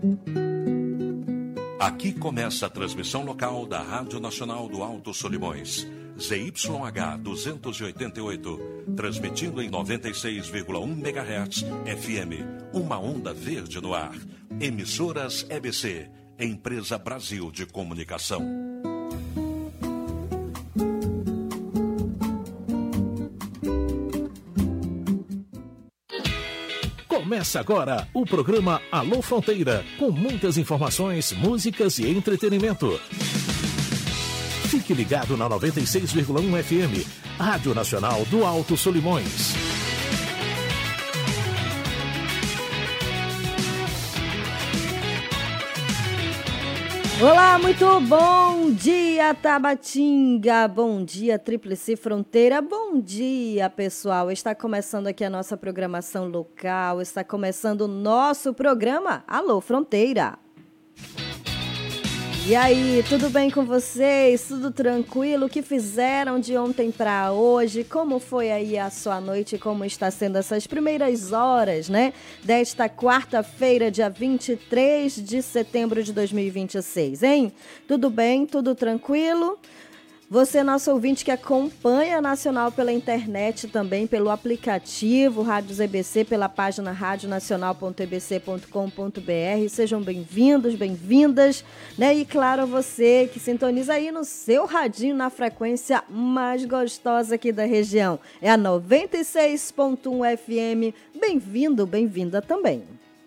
Aqui começa a transmissão local da Rádio Nacional do Alto Solimões, ZYH 288, transmitindo em 96,1 MHz FM, uma onda verde no ar. Emissoras EBC, Empresa Brasil de Comunicação. Começa agora o programa Alô Fronteira, com muitas informações, músicas e entretenimento. Fique ligado na 96,1 FM, Rádio Nacional do Alto Solimões. Olá, muito bom dia, Tabatinga, bom dia, Tríplice Fronteira, bom dia, pessoal. Está começando aqui a nossa programação local, está começando o nosso programa Alô Fronteira. E aí, tudo bem com vocês? Tudo tranquilo? O que fizeram de ontem para hoje? Como foi aí a sua noite? Como está sendo essas primeiras horas, né? Desta quarta-feira, dia 23 de setembro de 2026, hein? Tudo bem? Tudo tranquilo? Você, nosso ouvinte que acompanha a Nacional pela internet também, pelo aplicativo Rádios EBC, pela página radionacional.ebc.com.br. Sejam bem-vindos, bem-vindas, né? E claro, você que sintoniza aí no seu radinho na frequência mais gostosa aqui da região. É a 96.1 FM. Bem-vindo, bem-vinda também.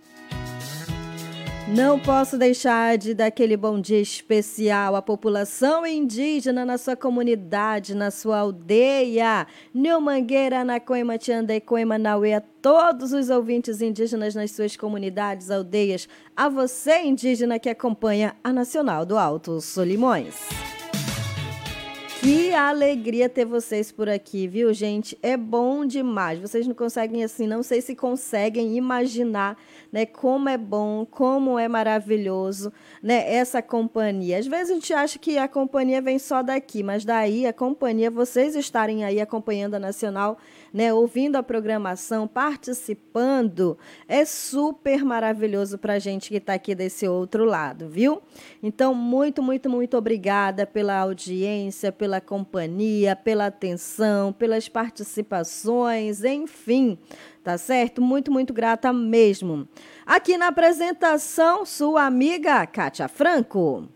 Não posso deixar de dar aquele bom dia especial à população indígena na sua comunidade, na sua aldeia. New Mangueira, Anacoima, Tiandecoima, Nauê, a todos os ouvintes indígenas nas suas comunidades, aldeias. A você, indígena, que acompanha a Nacional do Alto Solimões. Que alegria ter vocês por aqui, viu, gente? É bom demais. Vocês não conseguem, assim, não sei se conseguem imaginar, né, como é bom, como é maravilhoso, né, essa companhia. Às vezes a gente acha que a companhia vem só daqui, mas daí a companhia, vocês estarem aí acompanhando a Nacional, né, ouvindo a programação, participando, é super maravilhoso para a gente que está aqui desse outro lado, viu? Então, muito, muito, muito obrigada pela audiência, pela companhia, pela atenção, pelas participações, enfim, tá certo? Muito, muito grata mesmo. Aqui na apresentação, sua amiga Kátia Franco.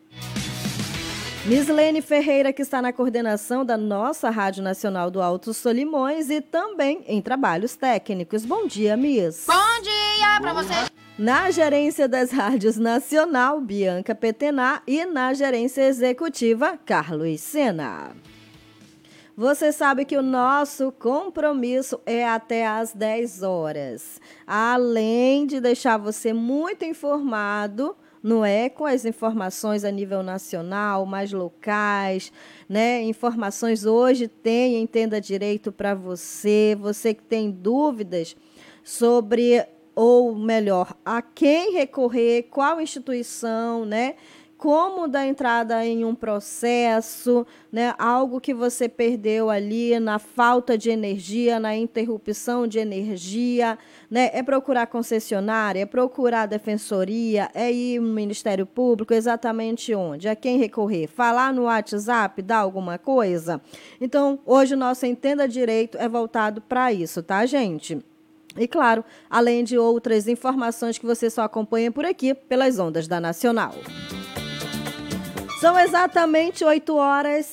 Mislene Ferreira, que está na coordenação da nossa Rádio Nacional do Alto Solimões e também em trabalhos técnicos. Bom dia, Miss. Bom dia para você. Na gerência das rádios Nacional, Bianca Petená, e na gerência executiva, Carlos Sena. Você sabe que o nosso compromisso é até às 10 horas. Além de deixar você muito informado, não é? Com as informações a nível nacional, mais locais, né? Informações hoje tem Entenda Direito para você. Você que tem dúvidas sobre, ou melhor, a quem recorrer, qual instituição, né? Como dar entrada em um processo, né? Algo que você perdeu ali na falta de energia, na interrupção de energia, né? É procurar concessionária, é procurar a defensoria, é ir no Ministério Público, exatamente onde? A quem recorrer? Falar no WhatsApp, dar alguma coisa? Então, hoje o nosso Entenda Direito é voltado para isso, tá, gente? E claro, além de outras informações que você só acompanha por aqui, pelas ondas da Nacional. São exatamente 8 horas